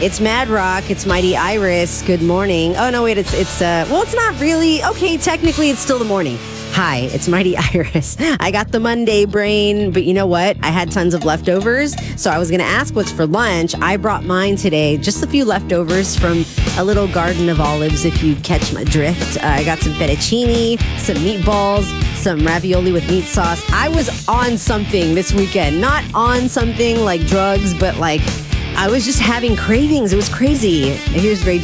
It's Mad Rock. It's Mighty Iris. Good morning. Oh, no, wait. It's not really. Okay, technically, it's still the morning. Hi, it's Mighty Iris. I got the Monday brain, but you know what? I had tons of leftovers, so I was going to ask what's for lunch. I brought mine today, just a few leftovers from a little garden of olives, if you catch my drift. I got some fettuccine, some meatballs, some ravioli with meat sauce. I was on something this weekend. Not on something like drugs, but like I was just having cravings. It was crazy. Here's Ray J.